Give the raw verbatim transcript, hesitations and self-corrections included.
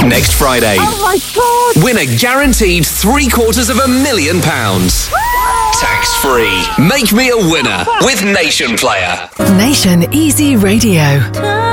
Next Friday. Oh my God! Win a guaranteed three quarters of a million pounds. Tax free. Make me a winner with Nation Player. Nation Easy Radio.